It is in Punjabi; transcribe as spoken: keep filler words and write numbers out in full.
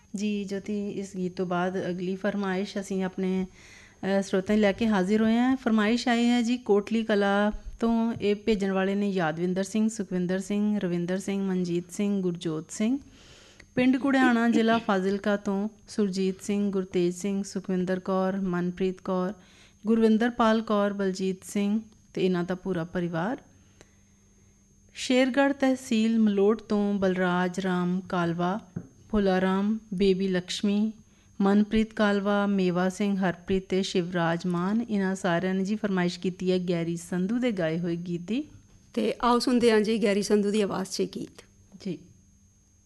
ਜੀ ਜੋਤੀ, ਇਸ ਗੀਤ ਤੋਂ ਬਾਅਦ ਅਗਲੀ ਫਰਮਾਇਸ਼ ਅਸੀਂ ਆਪਣੇ ਅ, ਸਰੋਤਿਆਂ ਲਈ ਲੈ ਕੇ ਹਾਜ਼ਰ ਹੋਏ ਹਾਂ। ਫਰਮਾਇਸ਼ ਆਈ ਹੈ ਜੀ ਕੋਟਲੀ ਕਲਾ ਤੋਂ। ਇਹ ਭੇਜਣ ਵਾਲੇ ਨੇ ਯਾਦਵਿੰਦਰ ਸਿੰਘ, ਸੁਖਵਿੰਦਰ ਸਿੰਘ, ਰਵਿੰਦਰ ਸਿੰਘ, ਮਨਜੀਤ ਸਿੰਘ, ਗੁਰਜੋਤ ਸਿੰਘ। ਪਿੰਡ ਘੁੜਿਆਣਾ, ਜ਼ਿਲ੍ਹਾ ਫਾਜ਼ਿਲਕਾ ਤੋਂ ਸੁਰਜੀਤ ਸਿੰਘ, ਗੁਰਤੇਜ ਸਿੰਘ, ਸੁਖਵਿੰਦਰ ਕੌਰ, ਮਨਪ੍ਰੀਤ ਕੌਰ, ਗੁਰਵਿੰਦਰਪਾਲ ਕੌਰ, ਬਲਜੀਤ ਸਿੰਘ ਅਤੇ ਇਹਨਾਂ ਦਾ ਪੂਰਾ ਪਰਿਵਾਰ। ਸ਼ੇਰਗੜ੍ਹ ਤਹਿਸੀਲ ਮਲੋਟ ਤੋਂ ਬਲਰਾਜ ਰਾਮ ਕਾਲਵਾ, ਭੋਲਾ ਰਾਮ, ਬੇਬੀ ਲਕਸ਼ਮੀ, ਮਨਪ੍ਰੀਤ ਕਾਲਵਾ, ਮੇਵਾ ਸਿੰਘ, ਹਰਪ੍ਰੀਤ ਅਤੇ ਸ਼ਿਵਰਾਜ ਮਾਨ, ਇਹਨਾਂ ਸਾਰਿਆਂ ਨੇ ਜੀ ਫਰਮਾਇਸ਼ ਕੀਤੀ ਹੈ ਗੈਰੀ ਸੰਧੂ ਦੇ ਗਾਏ ਹੋਏ ਗੀਤ ਦੀ। ਅਤੇ ਆਓ ਸੁਣਦੇ ਹਾਂ ਜੀ ਗੈਰੀ ਸੰਧੂ ਦੀ ਆਵਾਜ਼ 'ਚ ਗੀਤ। ਜੀ।